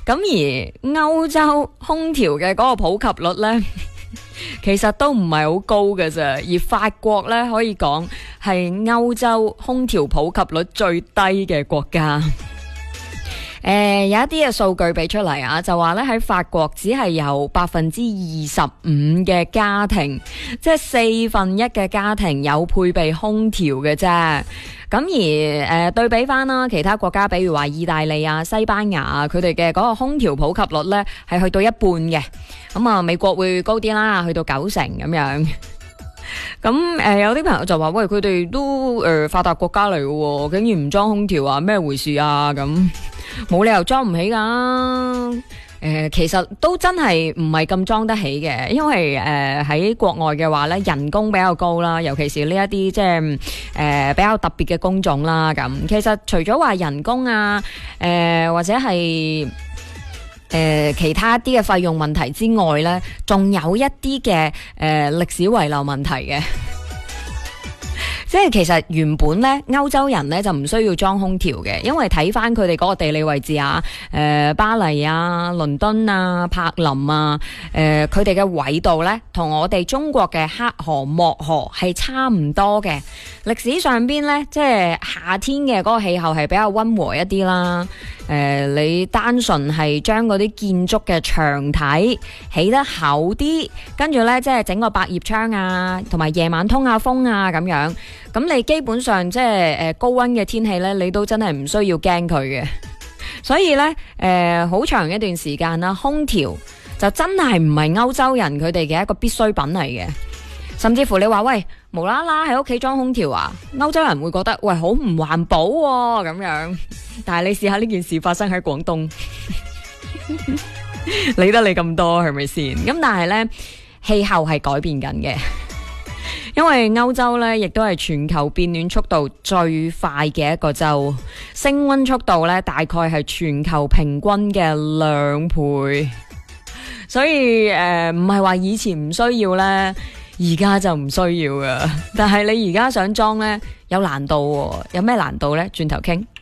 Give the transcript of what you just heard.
咁而歐洲空調嘅嗰個普及率呢，其實都唔係好高嘅咋。而法國呢，可以講係歐洲空調普及率最低嘅國家。有一啲嘅數據俾出嚟啊，就話咧喺法國只係有25%嘅家庭，即係1/4嘅家庭有配備空調嘅啫。咁而對比翻啦，其他國家，比如話意大利啊、西班牙啊，佢哋嘅嗰個空調普及率咧係去到一半嘅。咁啊，美國會高啲啦，去到90%咁樣。咁有啲朋友就話：喂，佢哋都發達國家嚟嘅喎，竟然唔裝空調啊？咩回事啊？咁冇理由裝唔起㗎。其實都真係唔係咁裝得起嘅，因為喺國外嘅話咧，人工比較高啦，尤其是呢一啲即係比較特別嘅工種啦。咁其實除咗話人工啊，或者係其他一啲嘅費用問題之外咧，仲有一啲嘅歷史遺留問題嘅。即係其實原本咧，歐洲人咧就唔需要裝空調嘅，因為睇翻佢哋嗰個地理位置啊，巴黎啊、倫敦啊、柏林啊，佢哋嘅緯度咧，同我哋中國嘅黑河、漠河係差唔多嘅。歷史上邊咧，即係夏天嘅嗰個氣候係比較溫和一啲啦。你單純係將嗰啲建築嘅牆體起得厚啲，跟住咧即係整個百葉窗啊，同埋夜晚通下風啊咁樣。咁你基本上即係高溫嘅天氣咧，你都真係唔需要驚佢嘅。所以咧，好長一段時間啦，空調就真係唔係歐洲人佢哋嘅一個必需品嚟嘅。甚至乎你話喂，無啦啦喺屋企裝空調啊，歐洲人會覺得喂好唔環保喎咁樣。但係你試下呢件事發生喺廣東，理得你咁多係咪先？咁但係呢，氣候係改變緊嘅，因為歐洲呢亦都係全球變暖速度最快嘅一個州，升溫速度呢大概係全球平均嘅2倍，所以唔係話以前唔需要呢，而家就唔需要㗎。但係你而家想裝呢，有難度喎，有咩難度呢？轉頭傾。